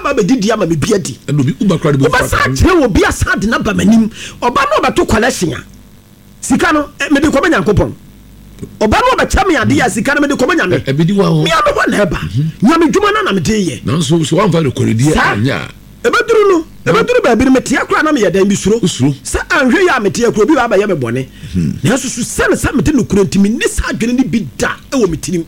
ba didi ama me bia di and obi uba crowd oba sa kire obi asa de na ba manim oba no ba to collection a sika no me de ko ba Nyankopɔn oba no ba cha me ade ya sika no me de ko ba Nyame ebidi wa ho me ado ho na eba Nyame dwuma na me de ye na so wan fa rekoredi anya ebeduru ba bi me tia kra na me yedan bi suro sa anhwe ya me tia kra bi ba ye me bone na so sa me de no kura ntimi ni sa adwene ni bi da e wo me tinim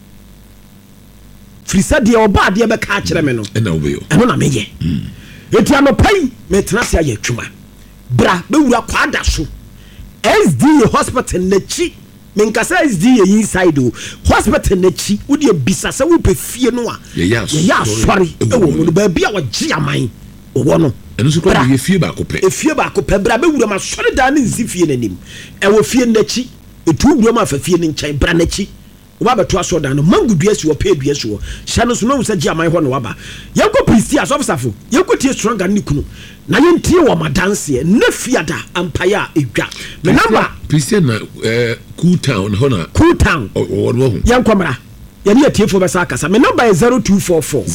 frisa de oba de be ka kire me no e na obeyo eno na me ye eti anopai me tena se aye twuma bra be wura kwa da so SDA hospital na chi me nkasa SDA inside o hospital na chi wo de bisa se wo pe fie no a ya sorry e wo mo ba bia wo gi aman wo no eno so kwa ye fie ba ko pe bra be wura ma sorry da ne nsi fie nanim e wo fie na chi etu wura ma fa fie ne nkyɛn bra na chi wo ba to aso da no mangudua si wo pe dua si wo hya no so no sa gi aman ho no waba yanko priesti asofsafo yanko tie stronger ne kunu na yentie wo madanse na fiada ampaya edwa me number priesti na cool town wo yanko mara yani atiefo besa akasa me number is 0244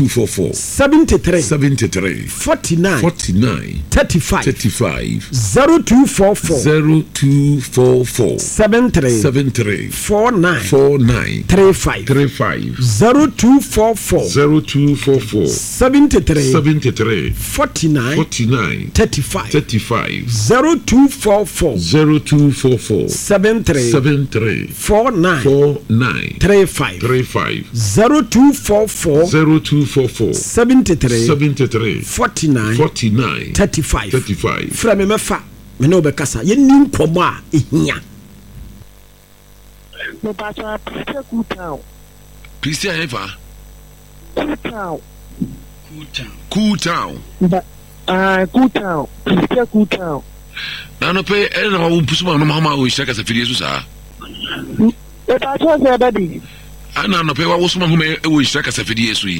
73 49 35 0244 73 49 35 0244 73 49 35 0244 73 49 35 0244 73 49 35 fra me mefa me no be kasa ye ni nkomo a ehia me pata kutown Christian Eva Kutown na no pe e na wo pusuma no mama o shaka sa fidie so sa e pata se daddy ana no pe wa wo suma home e wo shaka sa fidie so yi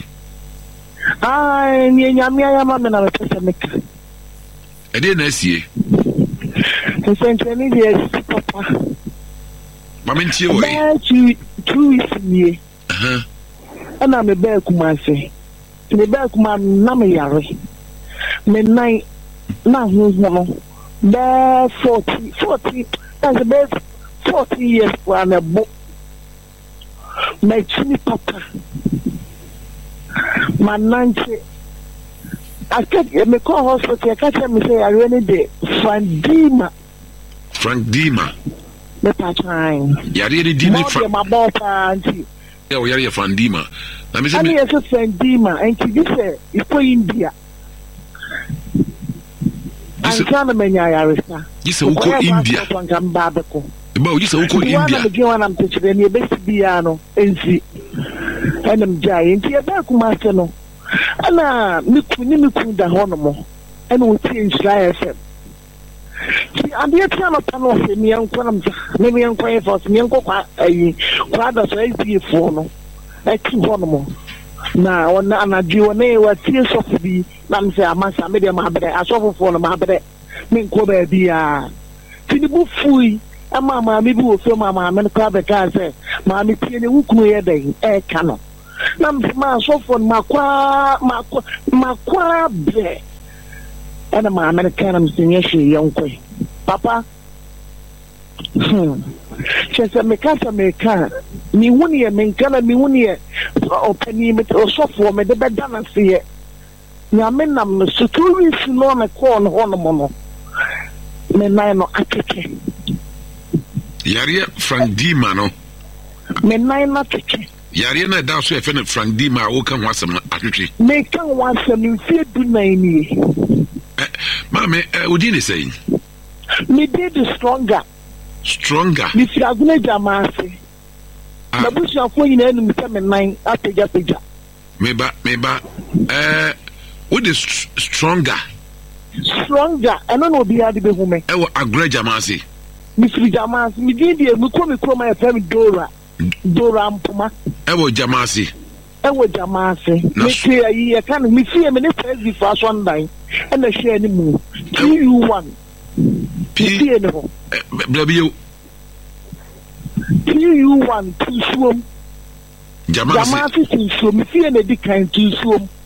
ni Nyame ayama me na me pesa meka e de na asie Essentially, yes, papa. Mama ntie wo yi. Two is me. Ana me be kumase. Me be kuma na me yare. Me nine na hu no. Be 40. That's be 40 years for na bo. My chini papa. My nanche. I can't me call hospital. I can't me say I really dey Frank Dima. Me patran. Yari di Dima Frank. My boss auntie. Yeah, we yari Frank Dima. Na me say me say Frank Dima and she say it's for India. I'm trying to menya yarisa. You say uko India. Ba you say uko India. Me give one am teacher ni be bia no enzi. Enam jai nti e ba kuma se no. Ana me ku da hono mo. Ena o tie Israel FM. And the time of Pano, me young Quanam, maybe young Quay for me uncle Quad as I see for no. I keep one now, on a G1A were tears of the Namsa Massa Media Mahabere, I saw for Mahabere, Min Kobe Dia. Tinibu Fui, a mamma, maybe will film Mamma, and Club car say, Mammy Tiani Wuku day, air cannon. Namsa so for Macqua Bear. And my American senior young quay. Papa, she said, Mecca, me one year, Mencana, me 1 year, or penny or software, me the bed done and see it. Yamenam, security, no, a corn, hormono. Me nine or attic. Yaria Frank Dimano. Me nine attic. Yariana down so if Frank Dima will come once a attic. Make come once a new fear do name. Mamma, what did you say? Me did stronger. If you are going to Jamasi, the bush of 4 enemy 9 after Japija. Maybe, what is stronger? Stronger, and I know the other woman. I will agree Jamasi. Miss Jamasi, me did the Mukumi my family Dora Mpuma. I will Jamasi. Make sure you can me see a minute before Sunday. And I share any move. PU1. PU1 to swim. Jamasi to swim. Me see any kind to swim.